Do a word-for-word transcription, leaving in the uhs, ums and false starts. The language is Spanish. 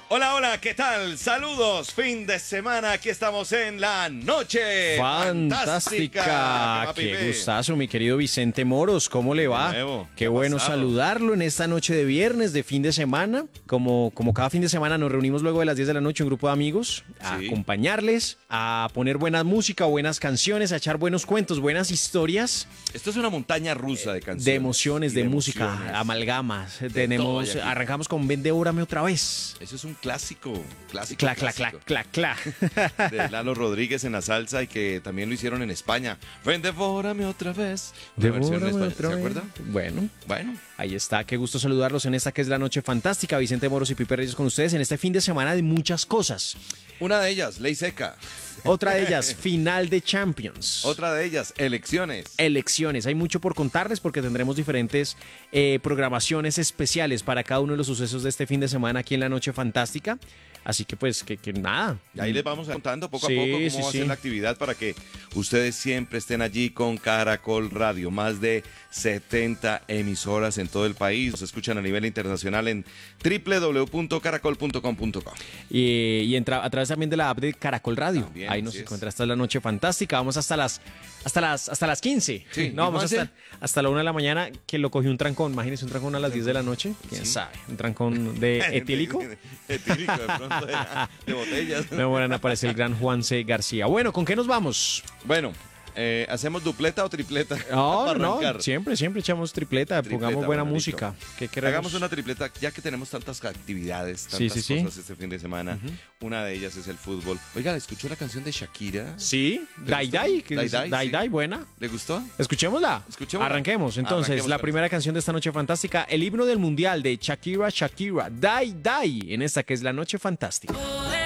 Hola, hola, ¿qué tal? Saludos, fin de semana, aquí estamos en la noche fantástica. Qué, Qué gustazo, mi querido Vicente Moros, ¿cómo le va? Nuevo. Qué bueno pasado? saludarlo en esta noche de viernes, de fin de semana. Como, como cada fin de semana nos reunimos luego de las diez de la noche un grupo de amigos a Sí. acompañarles, a poner buena música, buenas canciones, a echar buenos cuentos, buenas historias, Esto es una montaña rusa de canciones. de emociones, y de, emociones. música, amalgamas. todo Tenemos, hay aquí. arrancamos con Ven, devórame otra vez. Eso es un clásico, clásico, Clac, clac, clac, clásico. clac, clac. De Lalo Rodríguez en la salsa y que también lo hicieron en España. Ven, devórame otra vez. Una versión en Devórame español, otra ¿se vez. acuerda? Bueno. Bueno, Ahí está, qué gusto saludarlos en esta que es la noche fantástica. Vicente Moros y Pipe Reyes con ustedes en este fin de semana de muchas cosas. una de ellas, ley seca. Otra de ellas, final de Champions. Otra de ellas, elecciones. Elecciones. Hay mucho por contarles porque tendremos diferentes eh, programaciones especiales para cada uno de los sucesos de este fin de semana aquí en la noche fantástica. Así que pues, que, que nada. Y ahí les vamos contando poco a Sí, poco cómo sí, va a sí. ser la actividad para que ustedes siempre estén allí con Caracol Radio. Más de setenta emisoras en todo el país. Nos escuchan a nivel internacional en doble u doble u doble u punto caracol punto com punto co. Y, y entra a través también de la app de Caracol Radio. También, Ahí nos así es. encuentra hasta la noche fantástica. Vamos hasta las hasta las hasta las quince. Sí, No, ¿y vamos Juanse? hasta, hasta la una de la mañana que lo cogió un trancón. Imagínense un trancón a las diez de la noche. ¿Quién Sí. sabe? Un trancón de etílico. Etílico, de pronto, de, de botellas. Me van a aparecer el gran Juan C. García. Bueno, ¿con qué nos vamos? Bueno, eh, ¿hacemos dupleta o tripleta? No, Para no, arrancar. siempre, siempre echamos tripleta, Tripleta, pongamos buena bueno, música. listo. ¿Qué queremos? Hagamos una tripleta, ya que tenemos tantas actividades, tantas Sí, sí, sí. cosas este fin de semana. Una de ellas es el fútbol. Oiga, ¿escuchó la canción de Shakira? Sí, ¿Te Dai gustó? Dai, que Dai es- Dai, Dai sí. Dai, buena. ¿Le gustó? Escuchémosla. Escuchémosla. Arranquemos. Entonces, Arranquemos la con primera canción de esta noche fantástica, el himno del mundial de Shakira, Shakira, Dai Dai, en esta que es la noche fantástica.